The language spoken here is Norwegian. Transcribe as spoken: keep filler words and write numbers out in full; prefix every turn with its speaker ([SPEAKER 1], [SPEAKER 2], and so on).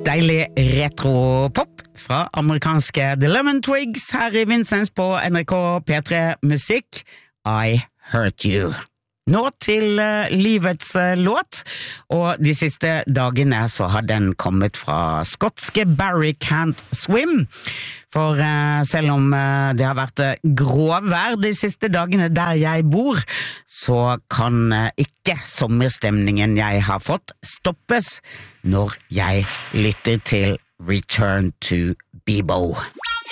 [SPEAKER 1] Deilig retro-pop fra amerikanske The Lemon Twigs her I Vincents på N R K P tre Musikk. I Hurt You. Nå til uh, livets uh, låt, og de siste dagene så har den kommet fra skotske Barry Can't Swim. For uh, selv om uh, det har vært uh, gråvær de siste dagene der jeg bor, så kan uh, ikke sommerstemningen jeg har fått stoppes når jeg lytter til Return to Bebo.